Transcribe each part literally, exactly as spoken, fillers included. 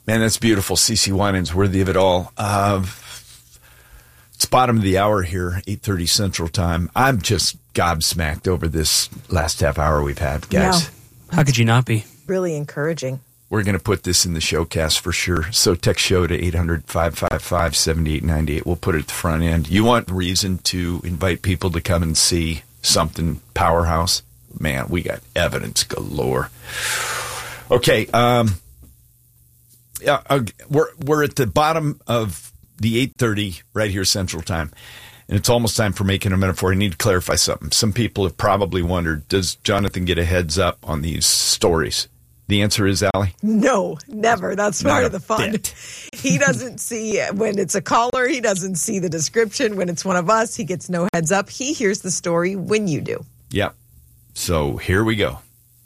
Man, that's beautiful. CeCe Winans, worthy of it all. Uh, it's bottom of the hour here, eight thirty Central Time. I'm just gobsmacked over this last half hour we've had, guys. Yeah. How could you not be? Really encouraging. We're going to put this in the showcast for sure. So text show to eight hundred, five five five, seven eight nine eight. We'll put it at the front end. You want reason to invite people to come and see something powerhouse? Man, we got evidence galore. Okay, um... Yeah, uh, we're we're at the bottom of the eight thirty right here Central Time, and it's almost time for Making a Metaphor. I need to clarify something. Some people have probably wondered, does Jonathan get a heads up on these stories? The answer is, Allie? No, never. That's part Not of the fun. bit. He doesn't see when it's a caller. He doesn't see the description. When it's one of us, he gets no heads up. He hears the story when you do. Yep. So here we go.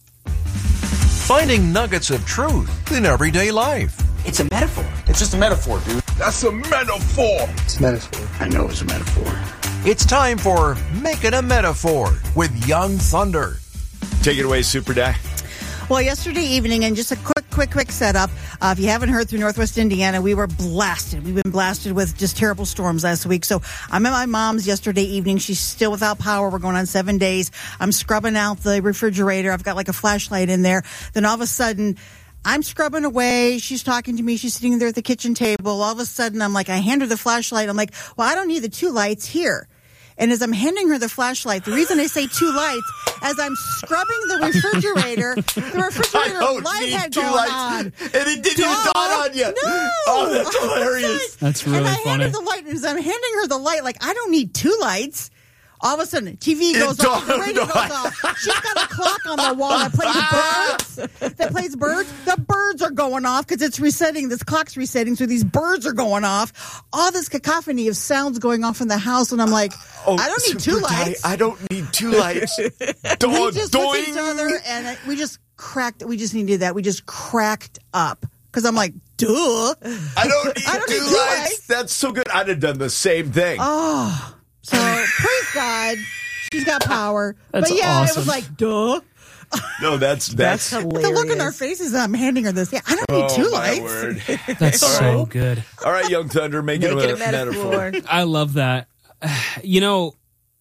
Finding nuggets of truth in everyday life. It's a metaphor. It's just a metaphor, dude. That's a metaphor. It's a metaphor. I know it's a metaphor. It's time for Making a Metaphor with Young Thunder. Take it away, Super Di. Well, yesterday evening, and just a quick, quick, quick setup. Uh, if you haven't heard, through Northwest Indiana, we were blasted. We've been blasted with just terrible storms last week. So I'm at my mom's yesterday evening. She's still without power. We're going on seven days. I'm scrubbing out the refrigerator. I've got like a flashlight in there. Then all of a sudden, I'm scrubbing away. She's talking to me. She's sitting there at the kitchen table. All of a sudden, I'm like, I hand her the flashlight. I'm like, well, I don't need the two lights here. And as I'm handing her the flashlight, the reason I say two lights, as I'm scrubbing the refrigerator, the refrigerator light had gone lights, on. And it didn't Duh. even dawn on you. No. Oh, that's hilarious. That's really and I funny. handed the light, and as I'm handing her the light, like, I don't need two lights. All of a sudden, T V goes It off, the dawned radio on- goes off. She's got a clock on the wall that plays birds. That plays birds. The birds are going off because it's resetting. This clock's resetting, so these birds are going off. All this cacophony of sounds going off in the house, and I'm like, Oh, I don't need Super two Di, lights. I don't need two lights. Do- we just looked at doing. each other, and I, we just cracked. We just needed that. We just cracked up because I'm like, duh. I don't need I don't two need two lights. lights. That's so good. I'd have done the same thing. Oh, so praise God, she's got power. That's but yeah, awesome. it was like, duh. No, that's That's that's. hilarious. The look in our faces, I'm handing her this. Yeah, I don't need Oh, two my lights. word. That's so good. All right, Young Thunder, making Make a, it a metaphor. I love that. You know,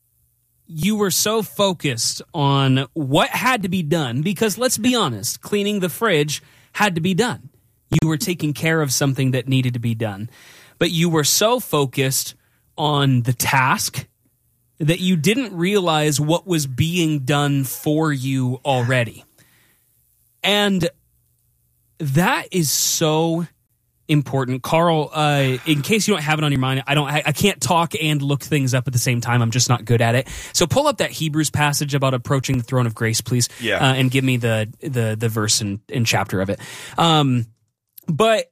you were so focused on what had to be done because, let's be honest, cleaning the fridge had to be done. You were taking care of something that needed to be done. But you were so focused on the task that you didn't realize what was being done for you already. And that is so important. Carl, uh, in case you don't have it on your mind, I don't. I, I can't talk and look things up at the same time. I'm just not good at it. So pull up that Hebrews passage about approaching the throne of grace, please. Yeah. Uh, and give me the the the verse and, and chapter of it. Um, but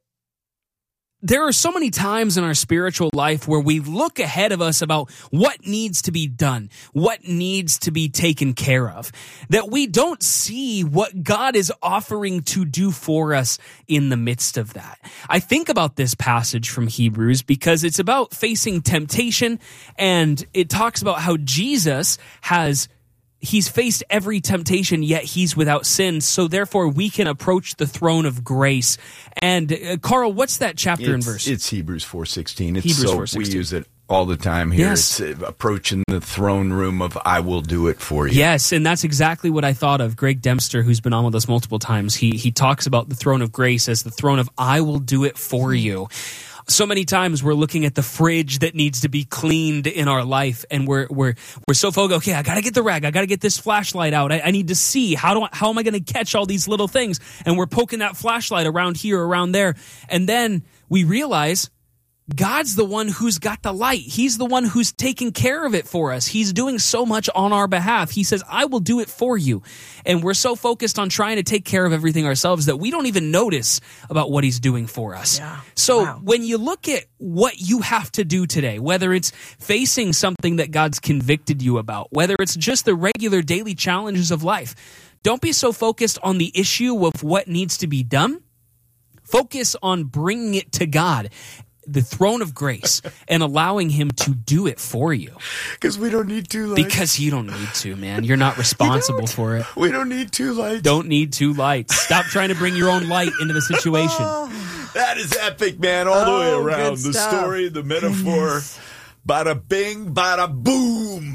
there are so many times in our spiritual life where we look ahead of us about what needs to be done, what needs to be taken care of, that we don't see what God is offering to do for us in the midst of that. I think about this passage from Hebrews because it's about facing temptation, and it talks about how Jesus has He's faced every temptation, yet he's without sin. So therefore, we can approach the throne of grace. And uh, Carl, what's that chapter and It's, verse? it's Hebrews four sixteen. It's Hebrews so four sixteen. We use it all the time here. Yes. It's uh, approaching the throne room of I will do it for you. Yes, and that's exactly what I thought of. Greg Dempster, who's been on with us multiple times, he he talks about the throne of grace as the throne of I will do it for you. So many times we're looking at the fridge that needs to be cleaned in our life, and we're we're we're so focused. Okay, I got to get the rag. I got to get this flashlight out. I, I need to see how do I, how am I going to catch all these little things? And we're poking that flashlight around here, around there, and then we realize God's the one who's got the light. He's the one who's taking care of it for us. He's doing so much on our behalf. He says, I will do it for you. And we're so focused on trying to take care of everything ourselves that we don't even notice about what he's doing for us. Yeah. So Wow. when you look at what you have to do today, whether it's facing something that God's convicted you about, whether it's just the regular daily challenges of life, don't be so focused on the issue of what needs to be done. Focus on bringing it to God, the throne of grace, and allowing him to do it for you. Because we don't need two lights. Because you don't need to, man. You're not responsible for it. We don't need two lights. Don't need two lights. Stop trying to bring your own light into the situation. That is epic, man, all the Oh, way good around. The stuff. story, the metaphor. Bada bing, bada boom.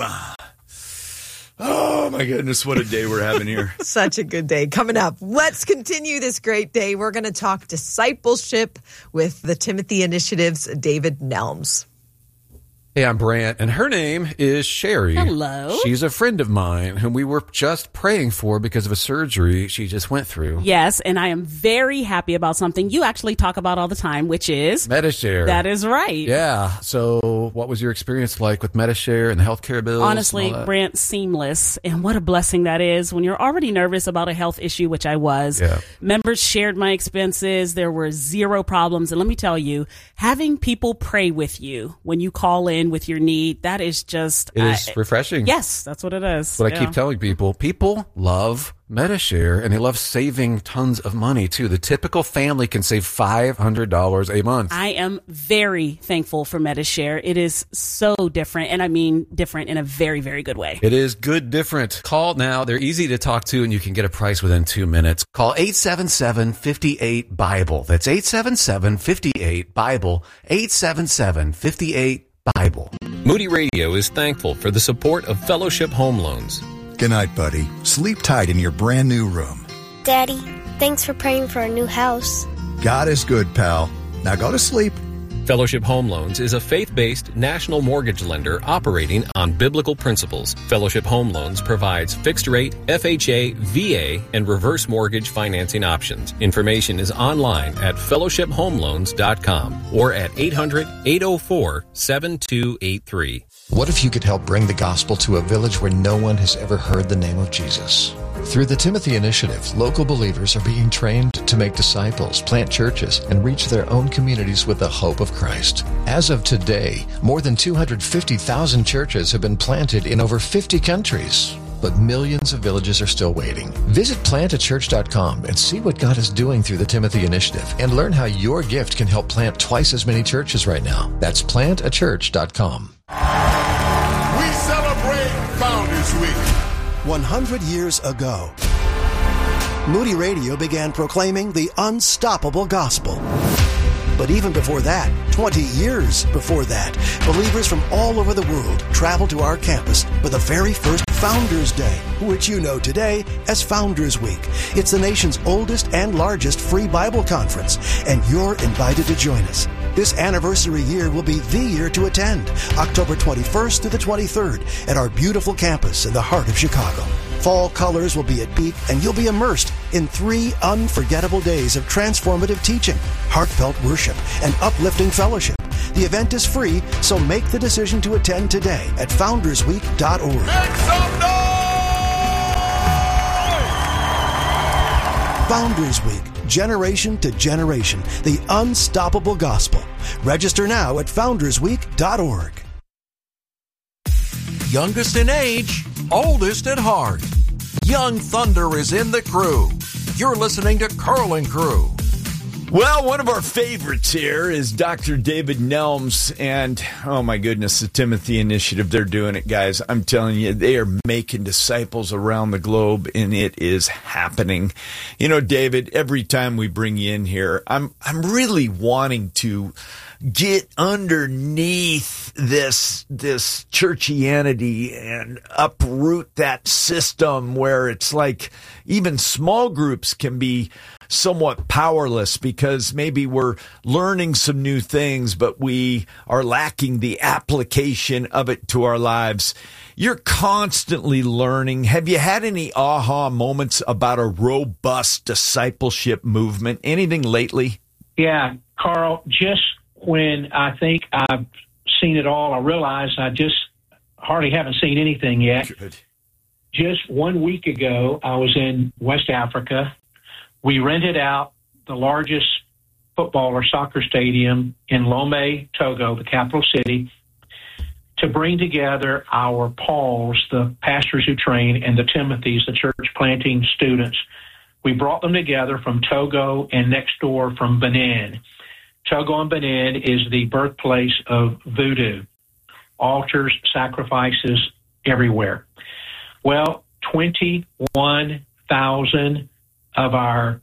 Oh, my goodness, what a day we're having here. Such a good day. Coming up, let's continue this great day. We're going to talk discipleship with the Timothy Initiative's David Nelms. Hey, I'm Brant, and her name is Sherry. Hello. She's a friend of mine whom we were just praying for because of a surgery she just went through. Yes, and I am very happy about something you actually talk about all the time, which is Medi-Share. That is right. Yeah. So what was your experience like with Medi-Share and the healthcare bills? Honestly, and all that? Brant, seamless. And what a blessing that is when you're already nervous about a health issue, which I was. Yeah. Members shared my expenses. There were zero problems. And let me tell you, having people pray with you when you call in with your need, that is just... It is I, refreshing. Yes, that's what it is. What yeah. I keep telling people, people love Medi-Share, and they love saving tons of money, too. The typical family can save five hundred dollars a month. I am very thankful for Medi-Share. It is so different, and I mean different in a very, very good way. It is good different. Call now. They're easy to talk to, and you can get a price within two minutes. Call eight seven seven, five eight, BIBLE. That's eight seven seven, five eight, BIBLE. eight seven seven, five eight, BIBLE. Moody Radio is thankful for the support of Fellowship Home Loans. Good night, buddy. Sleep tight in your brand new room. Daddy, thanks for praying for our new house. God is good, pal. Now go to sleep. Fellowship Home Loans is a faith-based national mortgage lender operating on biblical principles. Fellowship Home Loans provides fixed-rate, F H A, V A, and reverse mortgage financing options. Information is online at fellowship home loans dot com or at eight hundred, eight oh four, seven two eight three. What if you could help bring the gospel to a village where no one has ever heard the name of Jesus? Through the Timothy Initiative, local believers are being trained to make disciples, plant churches, and reach their own communities with the hope of Christ. As of today, more than two hundred fifty thousand churches have been planted in over fifty countries. But millions of villages are still waiting. Visit plant a church dot com and see what God is doing through the Timothy Initiative and learn how your gift can help plant twice as many churches right now. That's plant a church dot com. We celebrate Founders Week. one hundred years ago, Moody Radio began proclaiming the unstoppable gospel. But even before that, twenty years before that, believers from all over the world traveled to our campus for the very first Founders Day, which you know today as Founders Week. It's the nation's oldest and largest free Bible conference, and you're invited to join us. This anniversary year will be the year to attend, October twenty-first through the twenty-third, at our beautiful campus in the heart of Chicago. Fall colors will be at peak, and you'll be immersed in three unforgettable days of transformative teaching, heartfelt worship, and uplifting fellowship. The event is free, so make the decision to attend today at founders week dot org. Make some noise! Founders Week, generation to generation, the unstoppable gospel. Register now at founders week dot org. Youngest in age, oldest at heart. Young Thunder is in the crew. You're listening to Curl and Crew. Well, one of our favorites here is Doctor David Nelms, and oh my goodness, the Timothy Initiative, they're doing it, guys. I'm telling you, they are making disciples around the globe, and it is happening. You know, David, every time we bring you in here, I'm I'm really wanting to get underneath this this churchianity and uproot that system where it's like even small groups can be somewhat powerless because maybe we're learning some new things, but we are lacking the application of it to our lives. You're constantly learning. Have you had any aha moments about a robust discipleship movement? Anything lately? Yeah, Carl, just when I think I've seen it all, I realize I just hardly haven't seen anything yet. Good. Just one week ago, I was in West Africa. We rented out the largest football or soccer stadium in Lomé, Togo, the capital city, to bring together our Pauls, the pastors who train, and the Timothys, the church planting students. We brought them together from Togo and next door from Benin. Togo and Benin is the birthplace of voodoo. Altars, sacrifices everywhere. Well, twenty-one thousand of our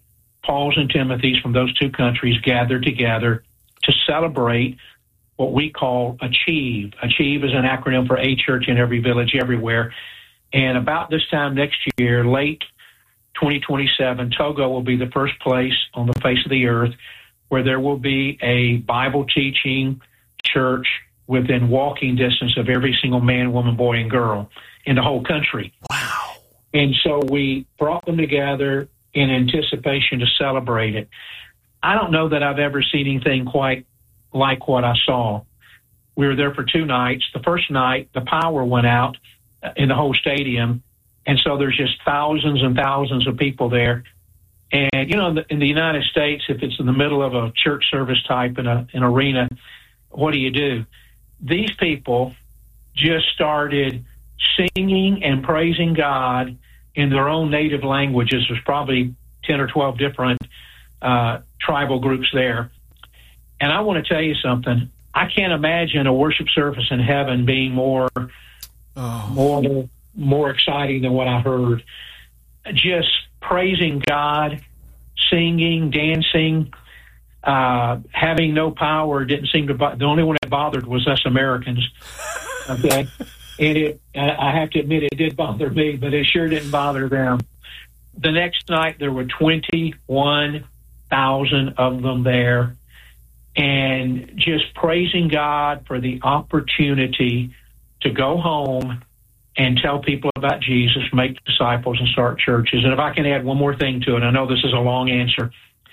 Paul's and Timothy's from those two countries gathered together to celebrate what we call Achieve. Achieve is an acronym for A Church in Every Village Everywhere. And about this time next year, late twenty twenty-seven, Togo will be the first place on the face of the earth where there will be a Bible teaching church within walking distance of every single man, woman, boy, and girl in the whole country. Wow. And so we brought them together in anticipation to celebrate it. I don't know that I've ever seen anything quite like what I saw. We were there for two nights. The first night, the power went out in the whole stadium, and so there's just thousands and thousands of people there. And, you know, in the, in the United States, if it's in the middle of a church service type in a, an arena, what do you do? These people just started singing and praising God in their own native languages. There's probably ten or twelve different uh, tribal groups there. And I want to tell you something. I can't imagine a worship service in heaven being more, oh. more, more exciting than what I heard. Just praising God, singing, dancing, uh, having no power didn't seem to. Bo- the only one that bothered was us Americans. Okay. And it, I have to admit, it did bother me, but it sure didn't bother them. The next night, there were twenty-one thousand of them there, and just praising God for the opportunity to go home and tell people about Jesus, make disciples, and start churches. And if I can add one more thing to it, I know this is a long answer,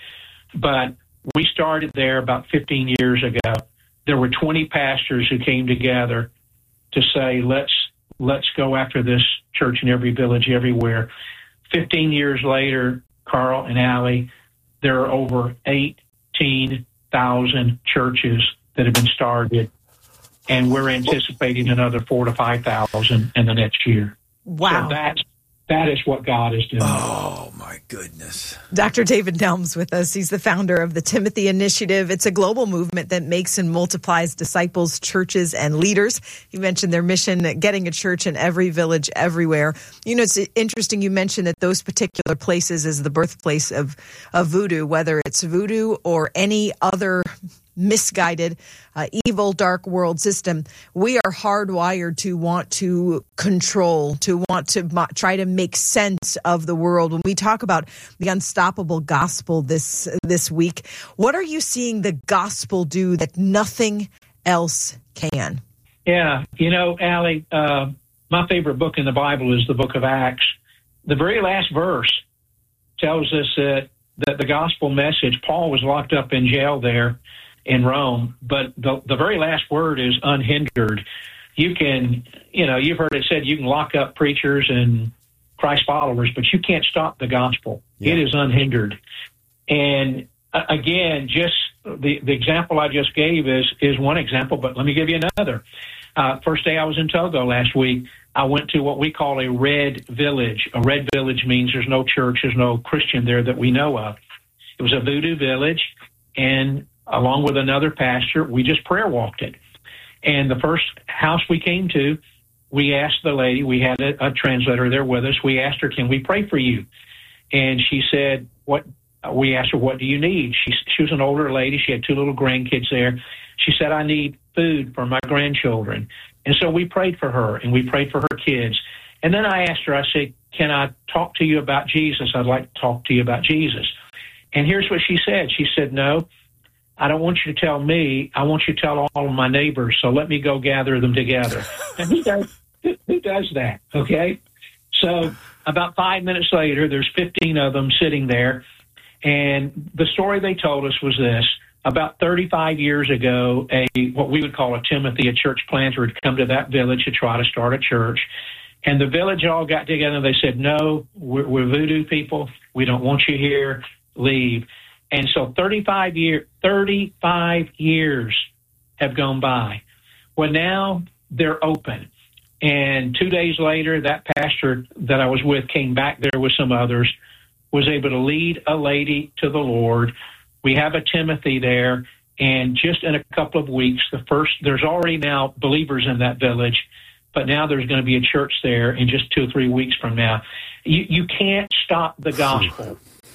but we started there about fifteen years ago. There were twenty pastors who came together to say, let's let's go after this church in every village everywhere. Fifteen years later, Carl and Allie, there are over eighteen thousand churches that have been started, and we're anticipating another four to five thousand in the next year. Wow. So that's That is what God is doing. Oh, my goodness. Doctor David Nelms with us. He's the founder of the Timothy Initiative. It's a global movement that makes and multiplies disciples, churches, and leaders. You mentioned their mission, getting a church in every village, everywhere. You know, it's interesting you mentioned that those particular places is the birthplace of, of voodoo, whether it's voodoo or any other misguided, uh, evil, dark world system. We are hardwired to want to control, to want to mo- try to make sense of the world. When we talk about the unstoppable gospel this this week, what are you seeing the gospel do that nothing else can? Yeah, you know, Allie, uh, my favorite book in the Bible is the book of Acts. The very last verse tells us that, that the gospel message, Paul was locked up in jail there in Rome, but the, the very last word is unhindered. You can, you know, you've heard it said you can lock up preachers and Christ followers, but you can't stop the gospel. Yeah. It is unhindered. And uh, again, just the, the example I just gave is, is one example, but let me give you another. Uh, first day I was in Togo last week, I went to what we call a red village. A red village means there's no church, there's no Christian there that we know of. It was a voodoo village, and along with another pastor, we just prayer walked it. And the first house we came to, we asked the lady, we had a, a translator there with us, we asked her, can we pray for you? And she said, what? We asked her, what do you need? She, she was an older lady. She had two little grandkids there. She said, I need food for my grandchildren. And so we prayed for her, and we prayed for her kids. And then I asked her, I said, can I talk to you about Jesus? I'd like to talk to you about Jesus. And here's what she said. She said, no, I don't want you to tell me. I want you to tell all of my neighbors, so let me go gather them together. And who does, who does that, okay? So about five minutes later, there's fifteen of them sitting there, and the story they told us was this. About thirty-five years ago, a what we would call a Timothy, a church planter, had come to that village to try to start a church. And the village all got together, and they said, no, we're, we're voodoo people. We don't want you here. Leave. And so thirty-five, year, thirty-five years have gone by. Well, now they're open. And two days later, that pastor that I was with came back there with some others, was able to lead a lady to the Lord. We have a Timothy there, and just in a couple of weeks, the first, there's already now believers in that village, but now there's going to be a church there in just two or three weeks from now. You, you can't stop the gospel.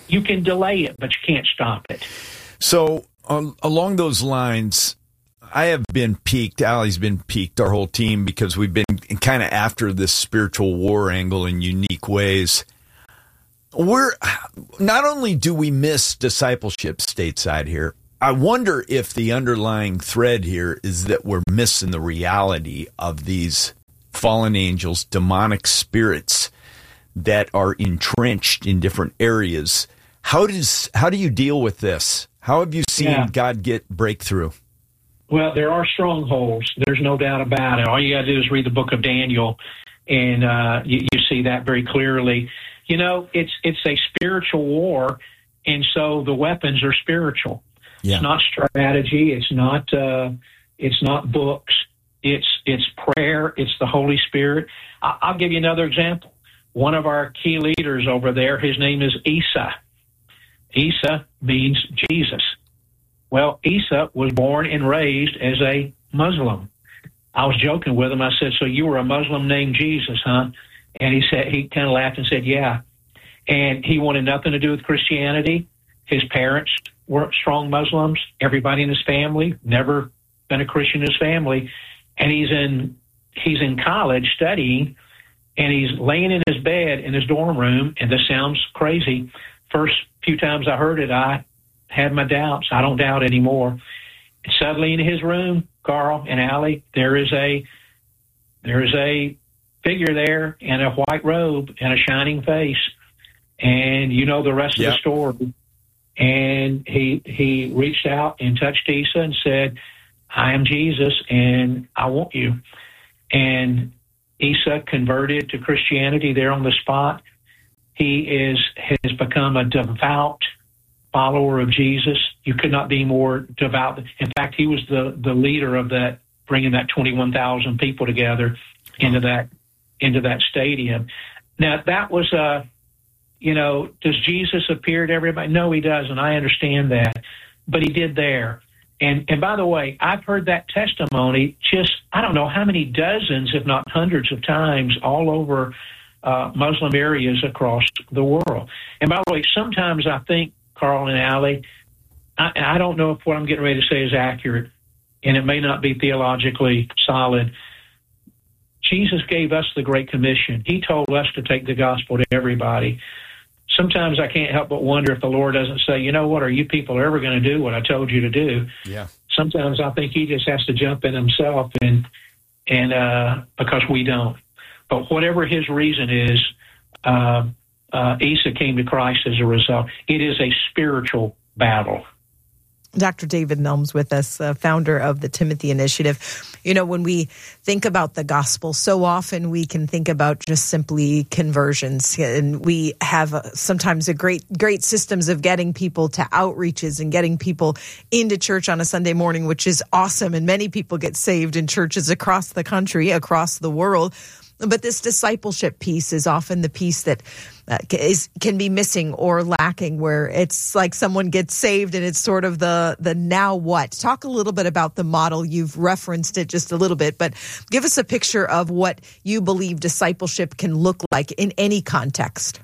You can delay it, but you can't stop it. So uh, along those lines, I have been piqued. Allie's been piqued, our whole team, because we've been kind of after this spiritual war angle in unique ways. We're not only do we miss discipleship stateside here, I wonder if the underlying thread here is that we're missing the reality of these fallen angels, demonic spirits that are entrenched in different areas. How does how do you deal with this? How have you seen Yeah. God get breakthrough? Well, there are strongholds. There's no doubt about it. All you got to do is read the book of Daniel, and uh, you, you see that very clearly. You know, it's it's a spiritual war, and so the weapons are spiritual. Yeah. It's not strategy. It's not uh, it's not books. It's it's prayer. It's the Holy Spirit. I, I'll give you another example. One of our key leaders over there, his name is Isa. Isa means Jesus. Well, Isa was born and raised as a Muslim. I was joking with him. I said, "So you were a Muslim named Jesus, huh?" And he said, he kind of laughed and said, "Yeah." And he wanted nothing to do with Christianity. His parents were strong Muslims. Everybody in his family, never been a Christian in his family. And he's in he's in college studying, and he's laying in his bed in his dorm room, and this sounds crazy. First few times I heard it, I had my doubts. I don't doubt anymore. And suddenly in his room, Carl and Allie, there is a there is a figure there in a white robe and a shining face. And you know the rest Yeah. of the story. And he he reached out and touched Isa and said, "I am Jesus, and I want you." And Isa converted to Christianity there on the spot. He is has become a devout follower of Jesus. You could not be more devout. In fact, he was the, the leader of that, bringing that twenty-one thousand people together into that into that stadium. Now, that was a, you know, does Jesus appear to everybody? No, he doesn't. I understand that. But he did there. And and by the way, I've heard that testimony just, I don't know how many dozens, if not hundreds of times all over uh, Muslim areas across the world. And by the way, sometimes I think, Carl and Allie, I, I don't know if what I'm getting ready to say is accurate, and it may not be theologically solid. Jesus gave us the Great Commission. He told us to take the gospel to everybody. Sometimes I can't help but wonder if the Lord doesn't say, you know what, are you people ever going to do what I told you to do? Yeah. Sometimes I think he just has to jump in himself, and and uh, because we don't. But whatever his reason is, uh, uh, Isa came to Christ as a result. It is a spiritual battle. Doctor David Nelms with us, uh, founder of the Timothy Initiative. You know, when we think about the gospel, so often we can think about just simply conversions. And we have uh, sometimes a great, great systems of getting people to outreaches and getting people into church on a Sunday morning, which is awesome. And many people get saved in churches across the country, across the world. But this discipleship piece is often the piece that uh, is can be missing or lacking, where it's like someone gets saved and it's sort of the the now what. Talk a little bit about the model. You've referenced it just a little bit, but give us a picture of what you believe discipleship can look like in any context.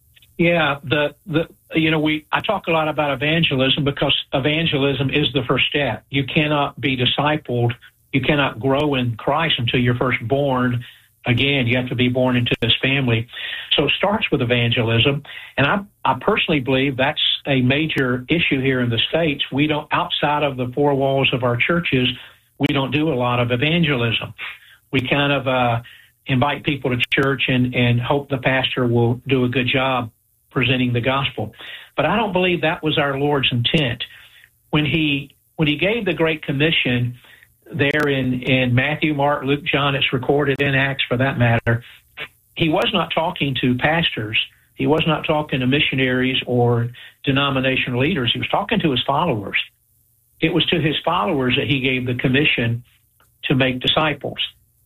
Yeah, the the you know we I talk a lot about evangelism because evangelism is the first step. You cannot be discipled, you cannot grow in Christ until you're first born. Again, you have to be born into this family. So it starts with evangelism. And I, I personally believe that's a major issue here in the States. We don't, outside of the four walls of our churches, we don't do a lot of evangelism. We kind of uh, invite people to church and, and hope the pastor will do a good job presenting the gospel. But I don't believe that was our Lord's intent. When he, when he gave the Great Commission, there in, in Matthew, Mark, Luke, John, it's recorded in Acts for that matter, he was not talking to pastors. He was not talking to missionaries or denominational leaders. He was talking to his followers. It was to his followers that he gave the commission to make disciples.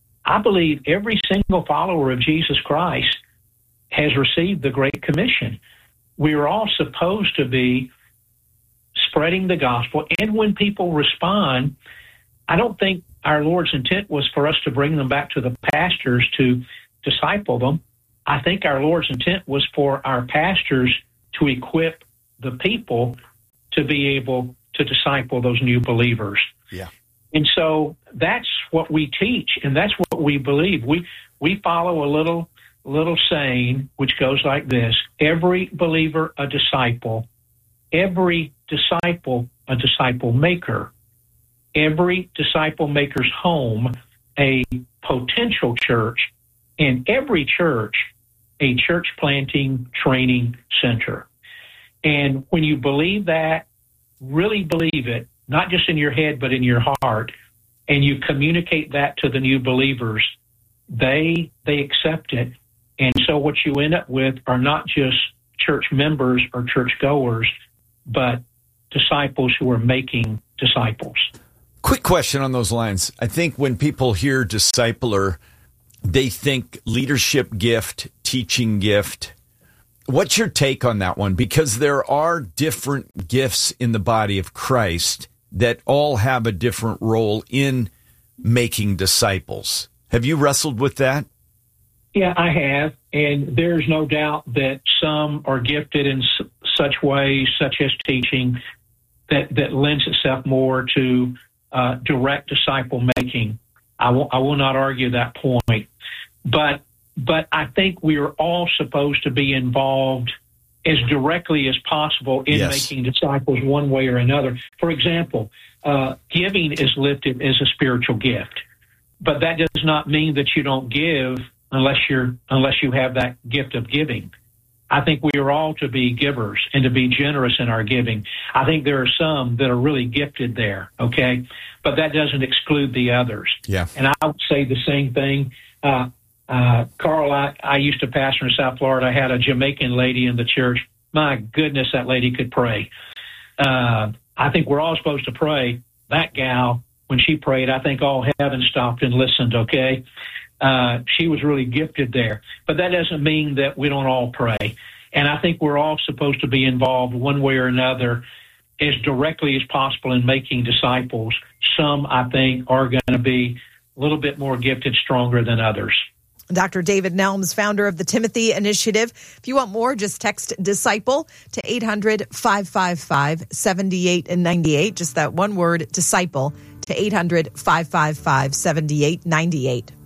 I believe every single follower of Jesus Christ has received the Great Commission. We are all supposed to be spreading the gospel, and when people respond, I don't think our Lord's intent was for us to bring them back to the pastors to disciple them. I think our Lord's intent was for our pastors to equip the people to be able to disciple those new believers. Yeah. And so that's what we teach, and that's what we believe. We we follow a little little saying which goes like this: every believer a disciple, every disciple a disciple maker, every disciple maker's home a potential church, and every church a church planting training center. And when you believe that, really believe it, not just in your head, but in your heart, and you communicate that to the new believers, they they accept it. And so what you end up with are not just church members or church goers, but disciples who are making disciples. Quick question on those lines. I think when people hear discipler, they think leadership gift, teaching gift. What's your take on that one? Because there are different gifts in the body of Christ that all have a different role in making disciples. Have you wrestled with that? Yeah, I have. And there's no doubt that some are gifted in s- such ways, such as teaching, that, that lends itself more to uh, direct disciple making. I will, I will not argue that point. But But I think we are all supposed to be involved as directly as possible in yes. making disciples one way or another. For example, uh, giving is listed as a spiritual gift, but that does not mean that you don't give unless you're unless you have that gift of giving. I think we are all to be givers and to be generous in our giving. I think there are some that are really gifted there, okay? But that doesn't exclude the others. Yeah. And I would say the same thing. Uh, Uh, Carl, I, I used to pastor in South Florida. I had a Jamaican lady in the church. My goodness, that lady could pray. Uh, I think we're all supposed to pray. That gal, when she prayed, I think all heaven stopped and listened, okay? Uh, she was really gifted there. But that doesn't mean that we don't all pray. And I think we're all supposed to be involved one way or another as directly as possible in making disciples. Some, I think, are going to be a little bit more gifted, stronger than others. Doctor David Nelms, founder of the Timothy Initiative. If you want more, just text DISCIPLE to eight hundred, five five five, seven eight nine eight. Just that one word, DISCIPLE, to eight hundred, five five five, seven eight nine eight.